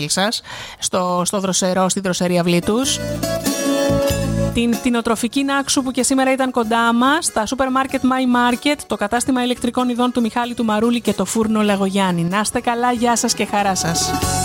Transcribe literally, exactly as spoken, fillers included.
σας στο, στο δροσερό, στη δροσερή αυλή τους. Την κτηνοτροφική Νάξου που και σήμερα ήταν κοντά μας, τα σούπερ μάρκετ My Market, το κατάστημα ηλεκτρικών ειδών του Μιχάλη του Μαρούλη και το φούρνο Λαγογιάννη. Να είστε καλά, γεια σας και χαρά σας.